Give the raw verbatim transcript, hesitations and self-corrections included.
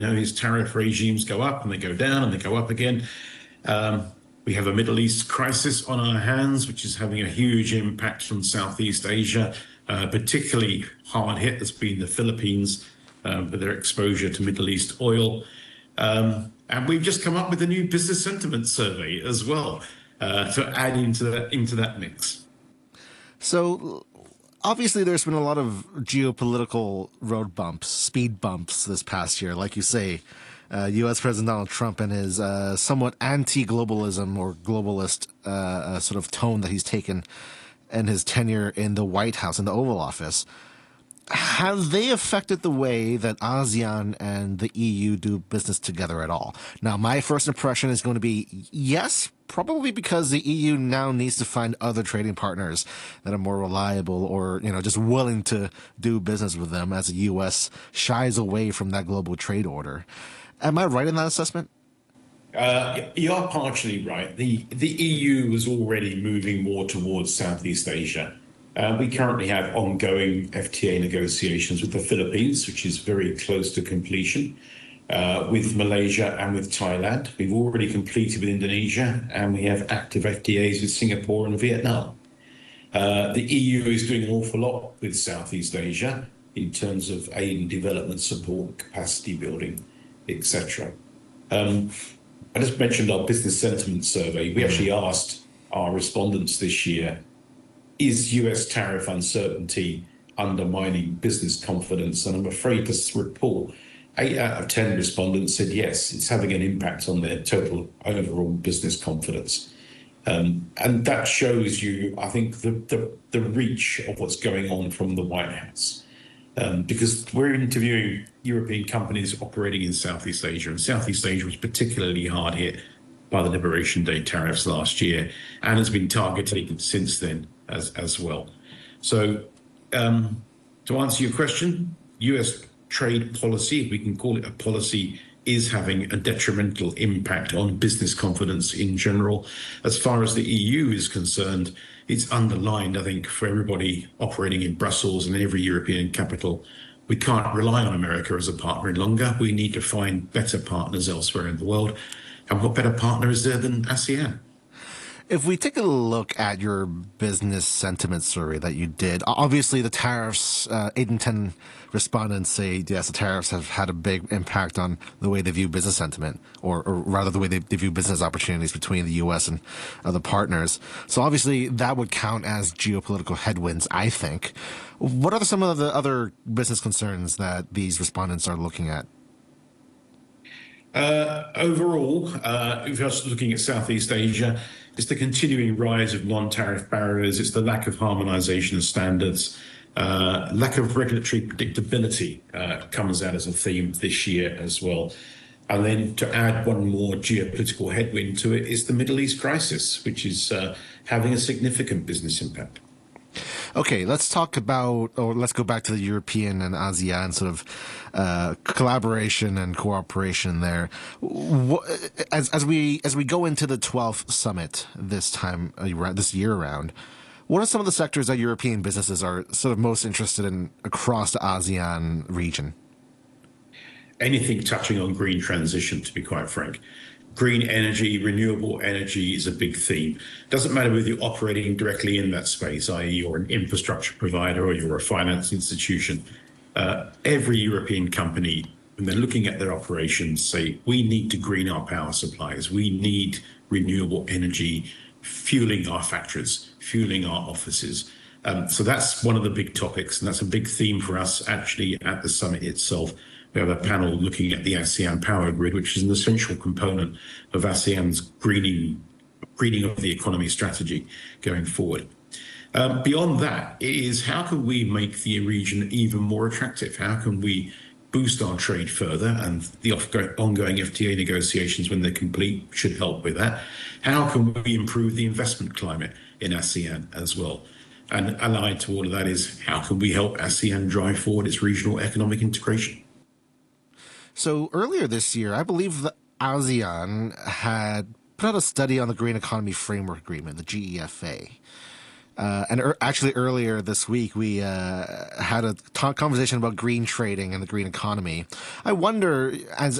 know, his tariff regimes go up and they go down and they go up again. Um, we have a Middle East crisis on our hands, which is having a huge impact on Southeast Asia, uh, particularly hard hit has been the Philippines uh, with their exposure to Middle East oil. Um, and we've just come up with a new business sentiment survey as well uh, to add into that into that mix. So obviously there's been a lot of geopolitical road bumps, speed bumps this past year. Like you say, uh, U S. President Donald Trump and his uh, somewhat anti-globalism or globalist uh, uh, sort of tone that he's taken in his tenure in the White House, in the Oval Office. Have they affected the way that ASEAN and the E U do business together at all? Now, my first impression is going to be yes, probably because the E U now needs to find other trading partners that are more reliable or, you know, just willing to do business with them as the U S shies away from that global trade order. Am I right in that assessment? Uh, you are partially right. The the E U is already moving more towards Southeast Asia. Uh, we currently have ongoing F T A negotiations with the Philippines, which is very close to completion, uh, with Malaysia and with Thailand. We've already completed with Indonesia, and we have active F T As with Singapore and Vietnam. Uh, the E U is doing an awful lot with Southeast Asia in terms of aid and development support, capacity building, et cetera. Um, I just mentioned our business sentiment survey. We actually asked our respondents this year, is U S tariff uncertainty undermining business confidence? And I'm afraid to report eight out of ten respondents said yes, it's having an impact on their total overall business confidence. Um, and that shows you, I think, the, the, the reach of what's going on from the White House. Um, because we're interviewing European companies operating in Southeast Asia, and Southeast Asia was particularly hard hit by the Liberation Day tariffs last year and has been targeted since then as, as well. So um, to answer your question, U S trade policy, if we can call it a policy, is having a detrimental impact on business confidence in general. As far as the E U is concerned, it's underlined, I think, for everybody operating in Brussels and every European capital, we can't rely on America as a partner any longer. We need to find better partners elsewhere in the world. And what better partner is there than ASEAN? If we take a look at your business sentiment survey that you did, obviously the tariffs, uh, eight in ten respondents say, yes, the tariffs have had a big impact on the way they view business sentiment, or, or rather the way they, they view business opportunities between the U S and other partners. So obviously that would count as geopolitical headwinds, I think. What are some of the other business concerns that these respondents are looking at? Uh, overall, uh, if you're just looking at Southeast Asia, it's the continuing rise of non-tariff barriers. It's the lack of harmonization of standards. Uh, lack of regulatory predictability uh, comes out as a theme this year as well. And then to add one more geopolitical headwind to it is the Middle East crisis, which is uh, having a significant business impact. Okay, let's talk about, or let's go back to the European and ASEAN sort of uh, collaboration and cooperation there. As as we as we go into the twelfth summit this time this year around, what are some of the sectors that European businesses are sort of most interested in across the ASEAN region? Anything touching on green transition, to be quite frank. Green energy, renewable energy is a big theme. Doesn't matter whether you're operating directly in that space, that is you're an infrastructure provider or you're a finance institution. Uh, every European company, when they're looking at their operations, say, we need to green our power supplies. We need renewable energy fueling our factories, fueling our offices. Um, so that's one of the big topics, and that's a big theme for us actually at the summit itself. We have a panel looking at the ASEAN power grid, which is an essential component of ASEAN's greening, greening of the economy strategy going forward. Um, beyond that, it is how can we make the region even more attractive? How can we boost our trade further? And the ongoing F T A negotiations, when they're complete, should help with that. How can we improve the investment climate in ASEAN as well? And allied to all of that is how can we help ASEAN drive forward its regional economic integration? So earlier this year, I believe the ASEAN had put out a study on the Green Economy Framework Agreement, the G E F A. Uh, and er, actually, earlier this week, we uh, had a t- conversation about green trading and the green economy. I wonder, as